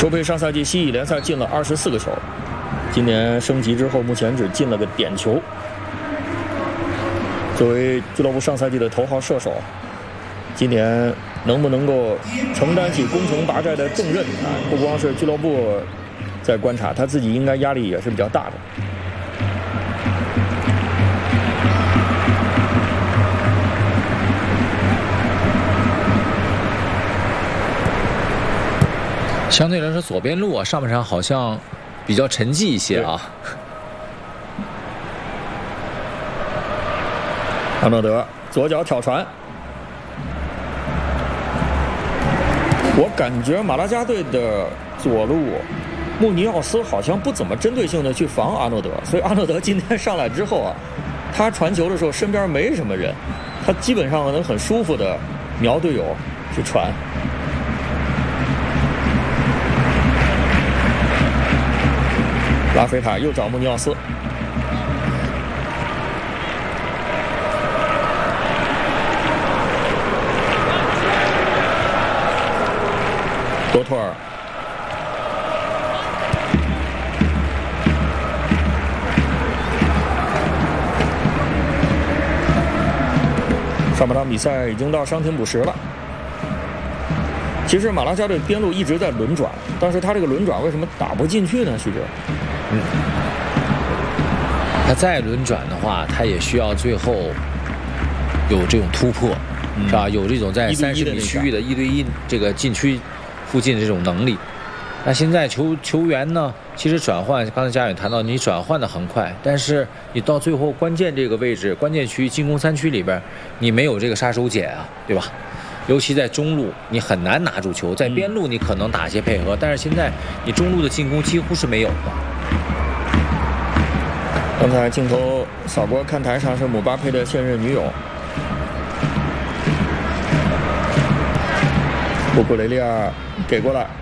球队上赛季西乙联赛进了24个球，今年升级之后，目前只进了个点球。作为俱乐部上赛季的头号射手，今年能不能够承担起攻城拔寨的重任啊？不光是俱乐部在观察，他自己应该压力也是比较大的。 相对来说，左边路啊，上半场好像比较沉寂一些啊。 阿诺德左脚挑传，我感觉马拉加队的左路穆尼奥斯好像不怎么针对性的去防阿诺德，所以阿诺德今天上来之后啊，他传球的时候身边没什么人，他基本上能很舒服的瞄队友去传。拉菲塔又找穆尼奥斯，多托尔，上半场比赛已经到伤停补时了。其实马拉加队边路一直在轮转，但是他这个轮转为什么打不进去呢？徐哲， 他再轮转的话，他也需要最后有这种突破，是吧？有这种在30米区域的1对1这个禁区附近的这种能力。那现在球员呢，其实转换，刚才佳远谈到，你转换的很快，但是你到最后关键这个位置、关键区进攻3区里边，你没有这个杀手锏啊，对吧？尤其在中路，你很难拿住球；在边路，你可能打些配合，但是现在你中路的进攻几乎是没有的。 刚才镜头扫过看台上是姆巴佩的现任女友，布库雷利亚给过来。